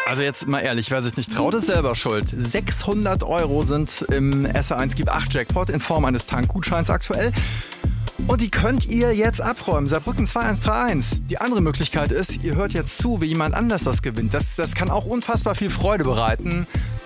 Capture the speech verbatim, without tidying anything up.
Also jetzt mal ehrlich, wer sich nicht traut, ist selber schuld. sechshundert Euro sind im S R eins Gib acht Jackpot in Form eines Tankgutscheins aktuell. Und die könnt ihr jetzt abräumen. Saarbrücken zwei eins drei eins. Die andere Möglichkeit ist, ihr hört jetzt zu, wie jemand anders das gewinnt. Das, das kann auch unfassbar viel Freude bereiten.